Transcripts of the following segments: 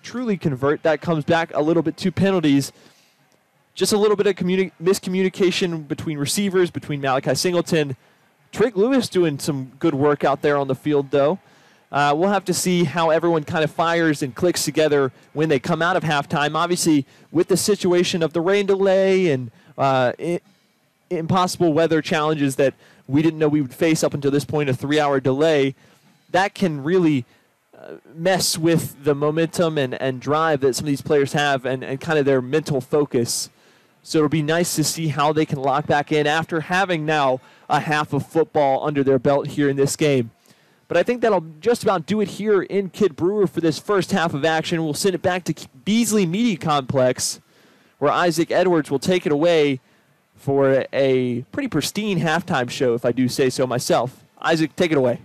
truly convert. That comes back a little bit to penalties. Just a little bit of miscommunication between receivers, between Malachi Singleton. Trig Lewis doing some good work out there on the field, though. We'll have to see how everyone kind of fires and clicks together when they come out of halftime. Obviously, with the situation of the rain delay and impossible weather challenges that we didn't know we would face up until this point, a 3-hour delay, that can really mess with the momentum and drive that some of these players have and kind of their mental focus. So it'll be nice to see how they can lock back in after having now a half of football under their belt here in this game. But I think that'll just about do it here in Kidd Brewer for this first half of action. We'll send it back to Beasley Media Complex, where Isaac Edwards will take it away for a pretty pristine halftime show, if I do say so myself. Isaac, take it away.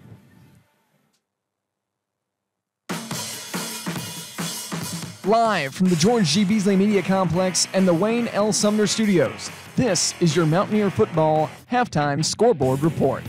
Live from the George G. Beasley Media Complex and the Wayne L. Sumner Studios, this is your Mountaineer Football Halftime Scoreboard Report.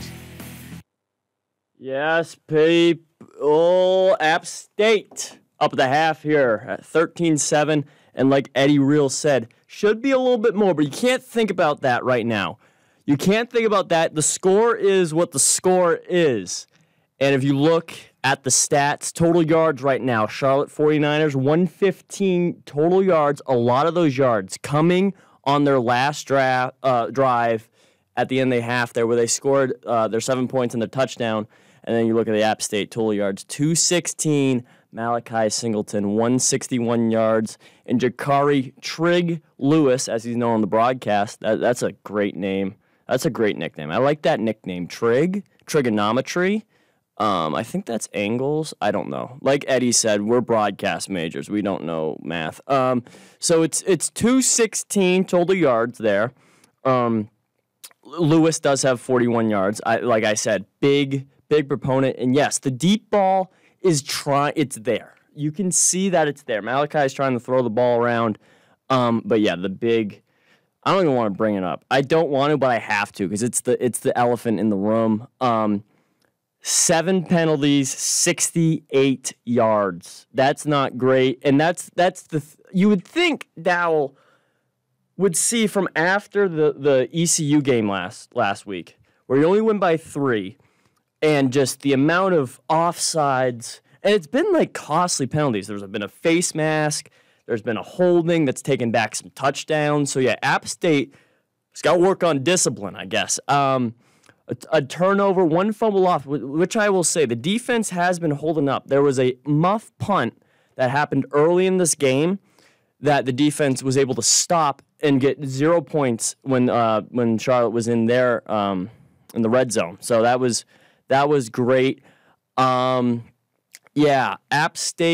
Yes, people. App State up at the half here at 13-7. And like Eddie Reel said, should be a little bit more, but you can't think about that right now. You can't think about that. The score is what the score is. And if you look at the stats, total yards right now, Charlotte 49ers, 115 total yards, a lot of those yards coming on their last drive at the end of the half there where they scored their 7 points and their touchdown. And then you look at the App State total yards, 216, Malachi Singleton, 161 yards, and Jakari Trig Lewis, as he's known on the broadcast. That's a great name. That's a great nickname. I like that nickname, Trig, trigonometry. I think that's angles. I don't know. Like Eddie said, we're broadcast majors. We don't know math. So it's 216 total yards there. Lewis does have 41 yards. Like I said, big proponent. And yes, the deep ball is it's there. You can see that it's there. Malachi is trying to throw the ball around. But yeah, the big. I don't even want to bring it up. I don't want to, but I have to because it's the elephant in the room. 7 penalties, 68 yards. That's not great. And that's you would think Dowell would see from after the ECU game last week, where he only went by 3, and just the amount of offsides, and it's been like costly penalties. There's been a face mask, there's been a holding that's taken back some touchdowns. So yeah, App State has got to work on discipline, I guess. A turnover, 1 fumble off, which I will say, the defense has been holding up. There was a muff punt that happened early in this game that the defense was able to stop and get 0 points when Charlotte was in there in the red zone. So that was great. Yeah, App State.